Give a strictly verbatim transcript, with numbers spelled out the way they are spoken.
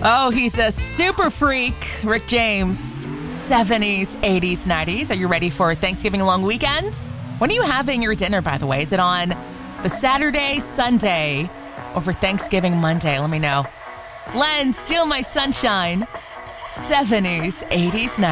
Oh, he's a super freak. Rick James. seventies, eighties, nineties. Are you ready for Thanksgiving long weekend? When are you having your dinner, by the way? Is it on the Saturday, Sunday, or for Thanksgiving Monday? Let me know. Len, Steal My Sunshine. seventies, eighties, nineties.